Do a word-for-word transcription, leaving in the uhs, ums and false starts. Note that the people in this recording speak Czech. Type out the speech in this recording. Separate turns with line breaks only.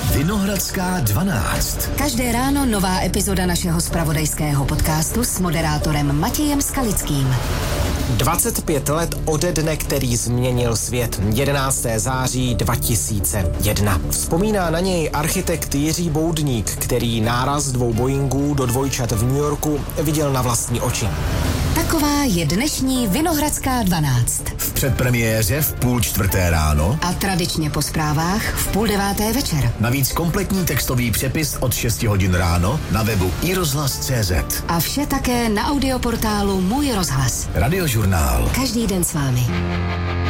Vinohradská dvanáct.
Každé ráno nová epizoda našeho zpravodajského podcastu s moderátorem Matějem Skalickým.
dvacet pět let ode dne, který změnil svět. jedenáctého září dva tisíce jedna. Vzpomíná na něj architekt Jiří Boudník, který náraz dvou Boeingů do dvojčat v New Yorku viděl na vlastní oči.
Taková je dnešní Vinohradská dvanáct.
V předpremiéře v půl čtvrté ráno
A tradičně po zprávách v půl deváté večer.
navíc kompletní textový přepis od šesti hodin ráno na webu i rozhlas tečka cé zet.
A vše také na audioportálu Můj rozhlas.
Radiožurnál.
Každý den s vámi.